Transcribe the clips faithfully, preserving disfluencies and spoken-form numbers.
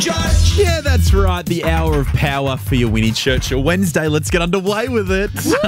Judge. Yeah, that's right. The hour of power for your Winnie Churchill Wednesday. Let's get underway with it.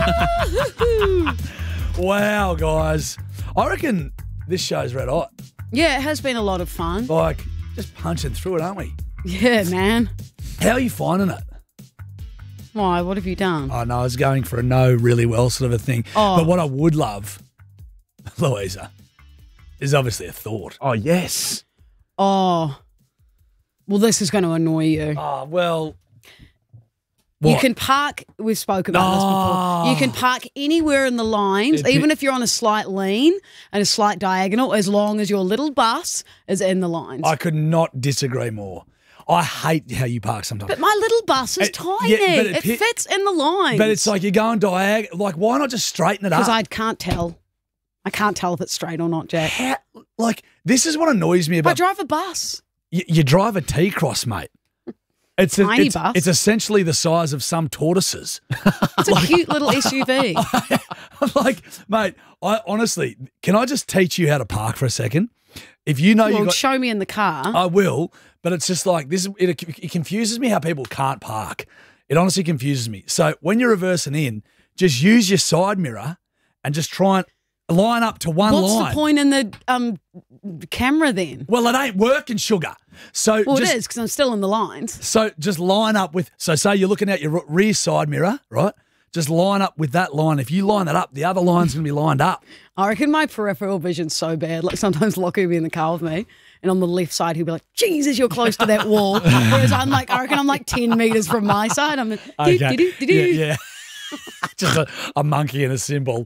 Wow, guys. I reckon this show's red hot. Yeah, it has been a lot of fun. Like, just punching through it, aren't we? Yeah, man. How are you finding it? Why? What have you done? I know, I was going for a no really well sort of a thing. Oh. But what I would love, Louisa, is obviously a thought. Oh, yes. Oh. Well, this is going to annoy you. Oh, well. You What? can park, we've spoken about this before. You can park anywhere in the lines, It- even if you're on a slight lean and a slight diagonal, as long as your little bus is in the lines. I could not disagree more. I hate how you park sometimes. But my little bus is It- tiny. yeah, but it it pi- fits in the lines. But it's like you're going diagonal. Like, why not just straighten it up? Because I can't tell. I can't tell if it's straight or not, Jack. How, like, this is what annoys me I about. drive a bus. You, you drive a T-Cross, mate. It's a, Tiny it's, bus. It's essentially the size of some tortoises. It's a cute little S U V. I'm like, mate, I honestly, can I just teach you how to park for a second? If you know Well, you got, show me in the car. I will, but it's just like this. It, it confuses me how people can't park. It honestly confuses me. So when you're reversing in, just use your side mirror and just try and line up to one What's line. the point in the um camera then? Well, it ain't working, sugar. So Well, just, it is because I'm still in the lines. So just line up with, so say you're looking at your r- rear side mirror, right? Just line up with that line. If you line that up, the other line's going to be lined up. I reckon my peripheral vision's so bad. Like sometimes Lockie will be in the car with me, and on the left side he'll be like, "Jesus, you're close to that wall." Whereas I'm like, I reckon I'm like ten meters from my side. I'm like, Okay. "Doo, doo, doo, doo, Yeah, doo." yeah. Just a, a monkey and a cymbal.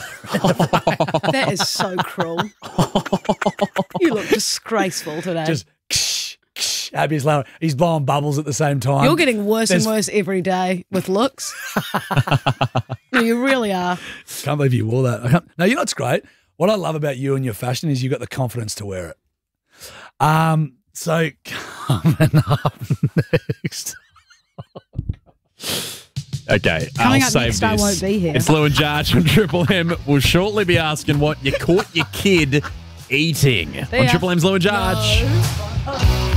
That is so cruel. You look disgraceful today. Just ksh, ksh, Abby's loud. He's blowing bubbles at the same time. You're getting worse There's- and worse every day with looks. No, you really are. Can't believe you wore that. I can't, no, you know what's great? What I love about you and your fashion is you've got the confidence to wear it. Um. So coming up next. Okay, Coming I'll up save next, this. I won't be here. It's Lou and Jarge on Triple M. We'll shortly be asking what you caught your kid eating See on ya. Triple M's Lou and Jarge. No.